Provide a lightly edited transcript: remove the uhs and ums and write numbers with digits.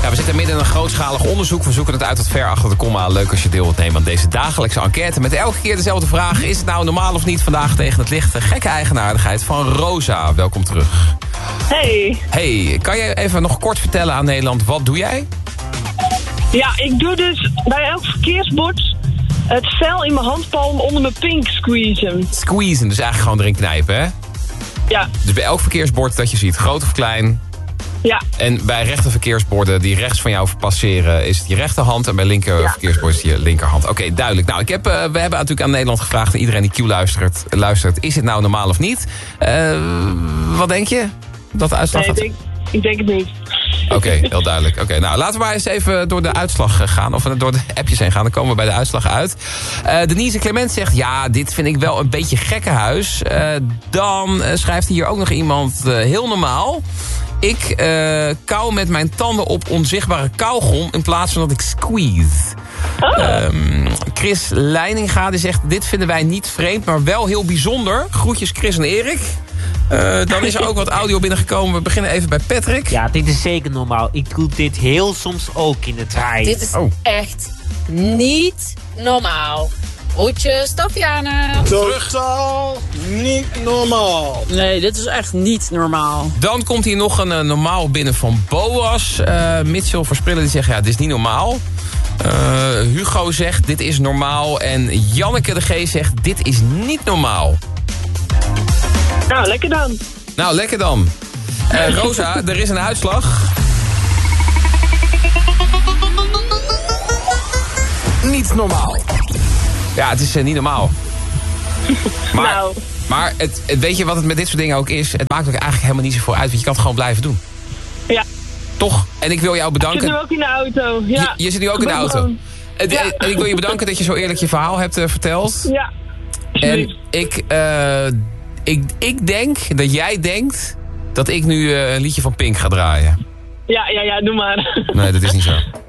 Ja, we zitten midden in een grootschalig onderzoek. We zoeken het uit tot ver achter de komma. Leuk als je deel wilt nemen aan deze dagelijkse enquête. Met elke keer dezelfde vraag. Is het nou normaal of niet? Vandaag tegen het licht. De gekke eigenaardigheid van Rosa. Welkom terug. Hey. Hey, kan je even nog kort vertellen aan Nederland, wat doe jij? Ja, ik doe dus bij elk verkeersbord het vel in mijn handpalm onder mijn pink squeezen. Squeezen, dus eigenlijk gewoon erin knijpen, hè? Ja. Dus bij elk verkeersbord dat je ziet, groot of klein. Ja. En bij rechte verkeersborden die rechts van jou passeren is het je rechterhand. En bij linker verkeersborden is het je linkerhand. Oké, duidelijk. Nou, we hebben natuurlijk aan Nederland gevraagd en iedereen die Q luistert. Is het nou normaal of niet? Wat denk je? Dat de uitslag gaat? Ik denk het niet. Oké, heel duidelijk. Oké, nou, laten we maar eens even door de uitslag gaan. Of door de appjes heen gaan. Dan komen we bij de uitslag uit. Denise Clement zegt, ja, dit vind ik wel een beetje gekkenhuis. Dan schrijft hier ook nog iemand heel normaal. Ik kauw met mijn tanden op onzichtbare kauwgom in plaats van dat ik squeeze. Oh. Chris Leininga die zegt, dit vinden wij niet vreemd, maar wel heel bijzonder. Groetjes Chris en Erik. Dan is er ook wat audio binnengekomen. We beginnen even bij Patrick. Ja, dit is zeker normaal. Ik doe dit heel soms ook in het huis. Dit is echt niet normaal. Groetjes, Tatjana. Totaal niet normaal. Nee, dit is echt niet normaal. Dan komt hier nog een normaal binnen van Boas. Mitchell Versprillen die zegt, ja, dit is niet normaal. Hugo zegt, dit is normaal. En Janneke de G zegt, dit is niet normaal. Nou, lekker dan. Nou, lekker dan. Rosa, er is een uitslag. Niet normaal. Ja, het is niet normaal. Maar weet je wat het met dit soort dingen ook is? Het maakt ook eigenlijk helemaal niet zoveel uit. Want je kan het gewoon blijven doen. Ja. Toch? En ik wil jou bedanken. Ik zit nu ook in de auto. Ja. Je zit nu ook in de auto. En ik wil je bedanken dat je zo eerlijk je verhaal hebt verteld. Ja. En ik denk dat jij denkt dat ik nu een liedje van Pink ga draaien. Ja, doe maar. Nee, dat is niet zo.